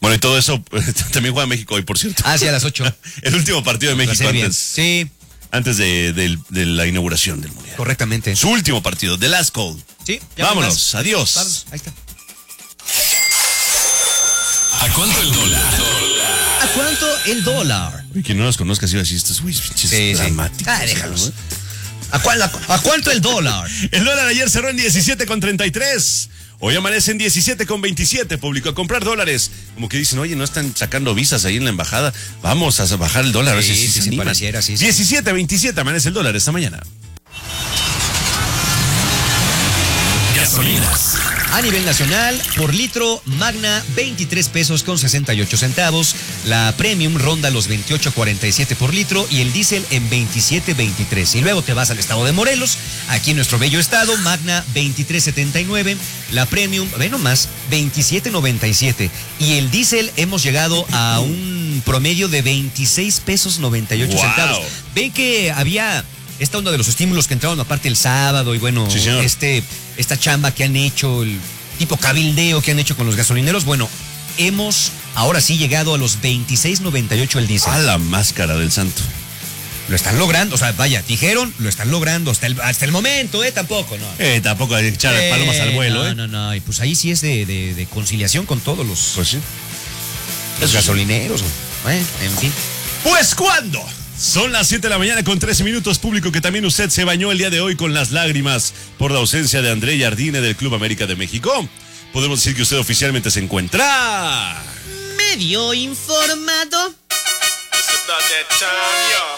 Bueno, y todo eso, también juega México hoy, por cierto. Ah, sí, a las 8. El último partido de México Sí. antes de la inauguración del Mundial. Correctamente. Su último partido, The Last Call. Sí. Vámonos, adiós. Ahí está. ¿A cuánto el dólar? ¿A cuánto el dólar? Y quien no los conozca, sí va a decir, estos güeyes pinches dramáticos. Ah, déjalos. ¿A cuánto el dólar? El dólar ayer cerró en 17,33. Hoy amanece en 17,27. Público a comprar dólares. Como que dicen, oye, no están sacando visas ahí en la embajada. Vamos a bajar el dólar. A ver si se animan. Pareciera, sí. 17,27 amanece el dólar esta mañana. Gasolinas. A nivel nacional, por litro, Magna 23 pesos con 68 centavos. La Premium ronda los 28.47 por litro y el diésel en 27.23. Y luego te vas al estado de Morelos, aquí en nuestro bello estado, Magna 23.79, la Premium, ve nomás, 27.97. Y el diésel hemos llegado a un promedio de 26 pesos 98 centavos. Ven que había esta onda de los estímulos que entraron aparte el sábado y bueno, sí, esta chamba que han hecho, el tipo cabildeo que han hecho con los gasolineros, bueno, hemos ahora sí llegado a los 26.98 el diésel. A la máscara del santo. Lo están logrando, o sea, vaya, dijeron, lo están logrando hasta el momento, tampoco, ¿no? Tampoco hay que echar palomas al vuelo, No, y pues ahí sí es de conciliación con todos los, pues sí, los gasolineros, en fin. Pues ¿cuándo? Son las 7 de la mañana con 13 minutos, público, que también usted se bañó el día de hoy con las lágrimas por la ausencia de André Jardine del Club América de México. Podemos decir que usted oficialmente se encuentra medio informado.